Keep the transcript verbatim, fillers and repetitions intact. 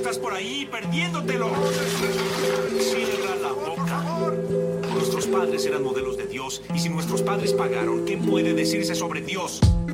estás por ahí perdiéndotelo. Cierra la boca. Nuestros padres eran modelos de Dios, y si nuestros padres pagaron, ¿qué puede decirse sobre Dios?